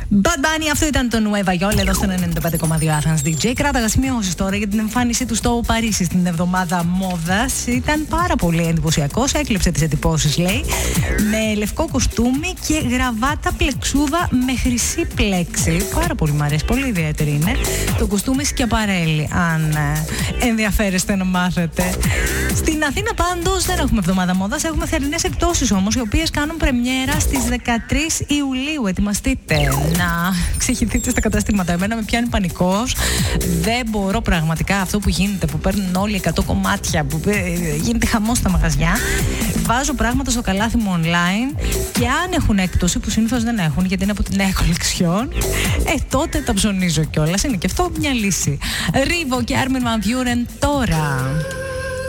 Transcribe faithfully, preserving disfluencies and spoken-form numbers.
Bad Bunny, αυτό ήταν το Nueva York εδώ στο ενενήντα πέντε κόμμα δύο Athens ντι τζέι. Κράταγα σημειώσεις τώρα για την εμφάνισή του στο Παρίσι στην εβδομάδα μόδας. Ήταν πάρα πολύ εντυπωσιακός. Έκλεψε τις εντυπώσεις, λέει, με λευκό κοστούμι και γραβάτα πλεξούδα με χρυσή πλέξη. Πάρα πολύ μ' αρέσει, πολύ ιδιαίτερη είναι. Το κοστούμι Σκιαπαρέλι, αν ενδιαφέρεστε να μάθετε. Στην Αθήνα πάντως δεν έχουμε εβδομάδα μόδας, έχουμε θερινές εκπτώσεις όμως, οι οποίες κάνουν πρεμιέρα στις δεκατρείς Ιουλίου. Ετοιμαστείτε να ξεχυθείτε στα καταστήματα. Εμένα με πιάνει πανικός. Δεν μπορώ πραγματικά αυτό που γίνεται, που παίρνουν όλοι εκατό κομμάτια, που γίνεται χαμός στα μαγαζιά. Βάζω πράγματα στο καλάθι μου online και αν έχουν έκπτωση, που συνήθως δεν έχουν γιατί είναι από την νέα κολεξιόν, ε, τότε τα ψωνίζω κιόλας. Είναι και αυτό μια λύση. Ρίβο και Άρμιν Βαν Βιούρεν τώρα.